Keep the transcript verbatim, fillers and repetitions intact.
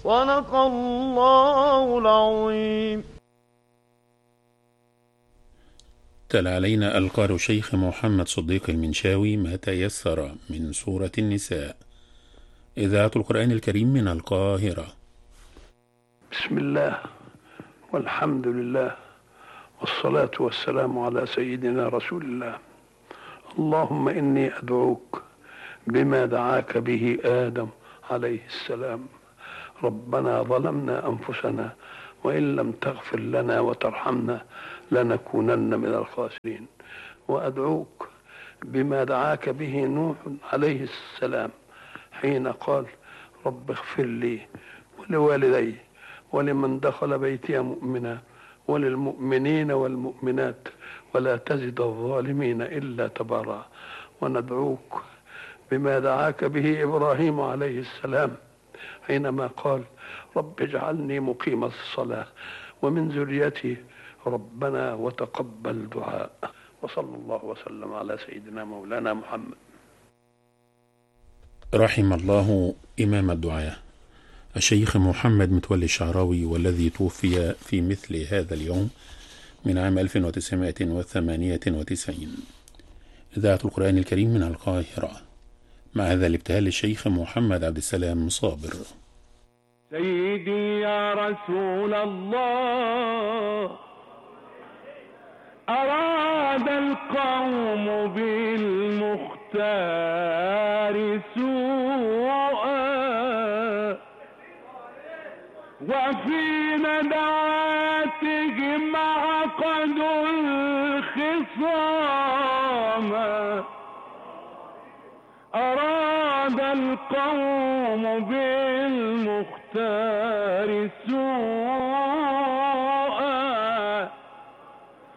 صدق الله العظيم. تلا علينا القارئ الشيخ محمد صديق المنشاوي ما تيسر من سورة النساء، إذاعة القرآن الكريم من القاهرة. بسم الله والحمد لله والصلاة والسلام على سيدنا رسول الله. اللهم إني أدعوك بما دعاك به آدم عليه السلام. ربنا ظلمنا أنفسنا وإن لم تغفر لنا وترحمنا لنكونن من الخاسرين. وأدعوك بما دعاك به نوح عليه السلام حين قال رب اغفر لي ولوالدي ولمن دخل بيتي مؤمنا وللمؤمنين والمؤمنات ولا تزد الظالمين إلا تبارا. وندعوك بما دعاك به إبراهيم عليه السلام حينما قال رب اجعلني مقيم الصلاة ومن ذريتي ربنا وتقبل دعاء. وصلى الله وسلم على سيدنا مولانا محمد. رحم الله إمام الدعاء الشيخ محمد متولي الشعراوي، والذي توفي في مثل هذا اليوم من عام ألف وتسعمائة وثمانية وتسعين. إذاعة القرآن الكريم من القاهرة. مع هذا الابتهال للشيخ محمد عبد السلام صابر. سيدي يا رسول الله، أراد القوم بالمختار سوءا وفي ندعاتهم عقدوا الخصام. أراد القوم بالمختار سوءا